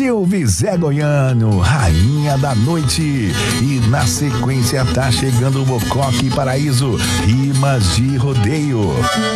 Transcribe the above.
Silvio Zé Goiano, Rainha da Noite. E na sequência tá chegando o Mocoque Paraíso, Rimas de Rodeio.